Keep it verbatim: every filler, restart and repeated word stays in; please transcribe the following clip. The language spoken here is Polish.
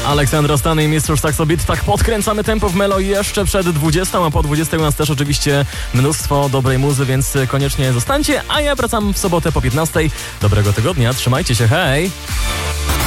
Aleksandra Stany i Mistrz Saxo Beat. Tak podkręcamy tempo w Melo jeszcze przed dwudziestą, a po dwudziestej u nas też oczywiście mnóstwo dobrej muzy, więc koniecznie zostańcie, a ja wracam w sobotę po piętnastej. Dobrego tygodnia, trzymajcie się, hej!